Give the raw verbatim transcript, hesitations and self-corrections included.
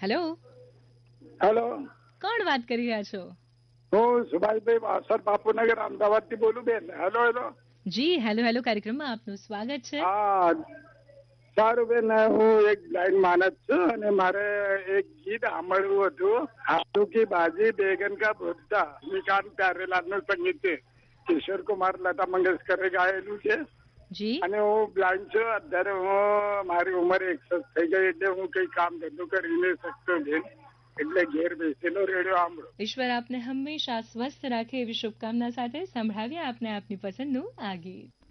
Hello, hello, કોણ વાત કરી રહ્યા છો? હું સુભાષભાઈ વાસર બાપુનગર અમદાવાદ થી બોલું બેન. Hello hello. જી હેલો હેલો કાર્યક્રમમાં આપનું સ્વાગત છે. હા સારું બેન, હું એક બ્લાઇન્ડ માણસ છું અને મારે એક ગીત સાંભળવું હતું. આલુ કી ભાજી બેગન કા ભરતા, નિશાંત પ્યારેલાલ નું સંગીત છે. કિશોર કુમાર લતા મંગેશકરે ગાયેલું છે. જી અને હું બ્લાઇન્ડ છું. અત્યારે હું મારી ઉંમર એકસઠ થઈ ગઈ એટલે હું કઈ કામ ધંધો કરી નહીં શકતો બેન, એટલે ઘેર બેસેલો રેડિયો સાંભળો. ઈશ્વર આપને હંમેશા સ્વસ્થ રાખે એવી શુભકામના સાથે સંભળાવીએ આપને આપની પસંદનું આ ગીત.